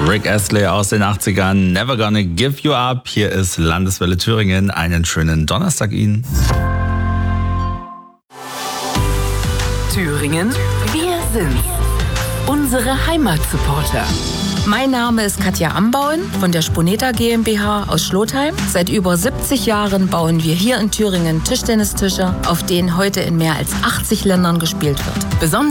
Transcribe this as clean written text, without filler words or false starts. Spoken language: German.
Rick Astley aus den 80ern, Never Gonna Give You Up. Hier ist Landeswelle Thüringen. Einen schönen Donnerstag Ihnen. Thüringen, wir sind's. Unsere Heimatsupporter. Mein Name ist Katja Ambauen von der Spuneta GmbH aus Schlotheim. Seit über 70 Jahren bauen wir hier in Thüringen Tischtennistische, auf denen heute in mehr als 80 Ländern gespielt wird.